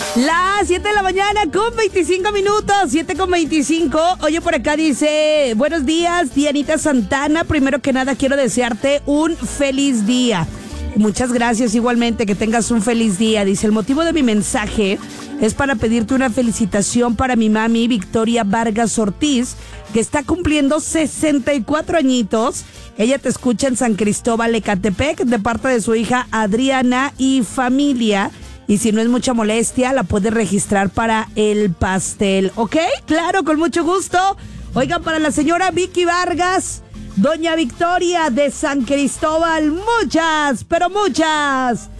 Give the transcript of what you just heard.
Las 7 de la mañana con 25 minutos, 7:25. Oye, por acá dice, buenos días, Dianita Santana. Primero que nada, quiero desearte un feliz día. Muchas gracias, igualmente, que tengas un feliz día. Dice, el motivo de mi mensaje es para pedirte una felicitación para mi mami, Victoria Vargas Ortiz, que está cumpliendo 64 añitos. Ella te escucha en San Cristóbal, Ecatepec, de parte de su hija Adriana y familia. Y si no es mucha molestia, la puedes registrar para el pastel, ¿ok? Claro, con mucho gusto. Oigan, para la señora Vicky Vargas, doña Victoria de San Cristóbal, muchas, pero muchas